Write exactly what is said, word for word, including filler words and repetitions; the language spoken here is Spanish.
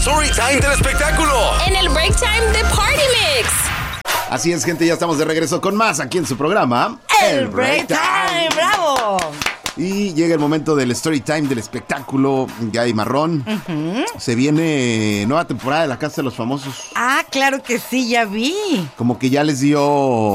Story Time del espectáculo. En el Break Time de Party Mix. Así es, gente, ya estamos de regreso con más aquí en su programa. El Break Time, bravo. Y llega el momento del Story Time del espectáculo. Gaby Marrón. Uh-huh. Se viene nueva temporada de La Casa de los Famosos. Ah, claro que sí, ya vi. Como que ya les dio